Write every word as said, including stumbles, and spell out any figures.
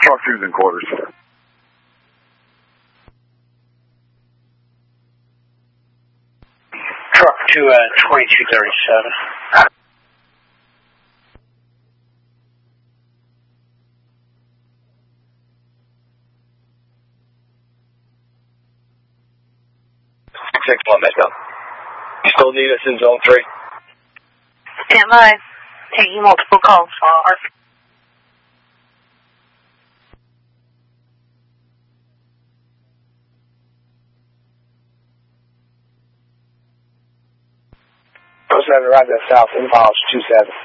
Truck two's in quarters. Truck two, uh, twenty-two thirty-seven. six one, that's done. You still need us in zone three? Stand by. Taking multiple calls. Those seven right there south, inbounds two seven.